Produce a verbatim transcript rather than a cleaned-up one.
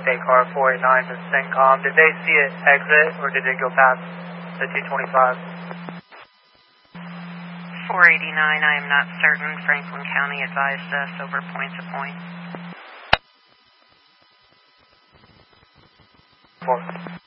State Car four eighty-nine to CENTCOM. Did they see it exit, or did it go past the two twenty-five? four eighty-nine, I am not certain. Franklin County advised us over point to point. Four.